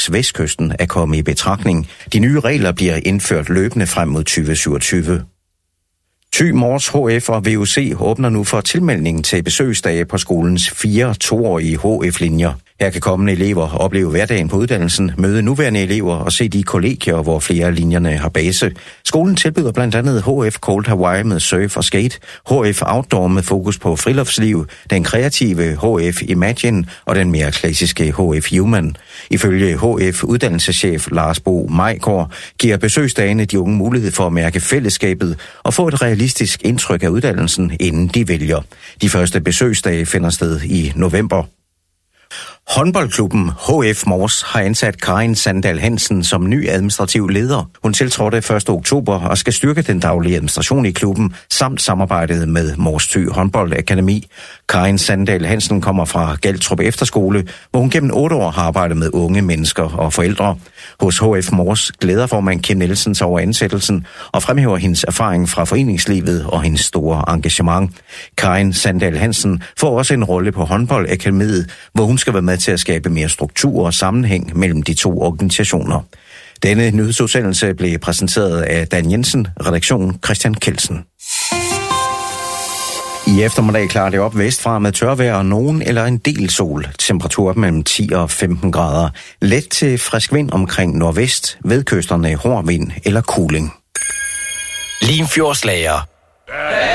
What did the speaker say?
langs vestkysten er kommet i betragtning. De nye regler bliver indført løbende frem mod 2027. Thy Mors HF og VUC åbner nu for tilmeldingen til besøgsdage på skolens 4 toårige HF-linjer. Her kan kommende elever opleve hverdagen på uddannelsen, møde nuværende elever og se de kollegier, hvor flere af linjerne har base. Skolen tilbyder blandt andet HF Cold Hawaii med surf og skate, HF Outdoor med fokus på friluftsliv, den kreative HF Imagine og den mere klassiske HF Human. Ifølge HF uddannelseschef Lars Bo Majgaard giver besøgsdagene de unge mulighed for at mærke fællesskabet og få et realistisk indtryk af uddannelsen, inden de vælger. De første besøgsdage finder sted i november. Håndboldklubben HF Mors har ansat Karin Sandal Hansen som ny administrativ leder. Hun tiltrådte 1. oktober og skal styrke den daglige administration i klubben samt samarbejdet med Mors Thy Håndboldakademi. Karin Sandal Hansen kommer fra Galtrup Efterskole, hvor hun gennem 8 år har arbejdet med unge mennesker og forældre. Hos HF Mors glæder formand Kim Nielsen sig over ansættelsen og fremhæver hendes erfaring fra foreningslivet og hendes store engagement. Karin Sandal Hansen får også en rolle på Håndboldakademiet, hvor hun skal være med til at skabe mere struktur og sammenhæng mellem de to organisationer. Denne nyhedsudsendelse blev præsenteret af Dan Jensen, redaktion Christian Kelsen. I eftermiddag klarer det op vestfra med tørvejr og nogen eller en del sol. Temperatur mellem 10 og 15 grader. Let til frisk vind omkring nordvest, ved kysterne hård vind eller kuling. Limfjordslager.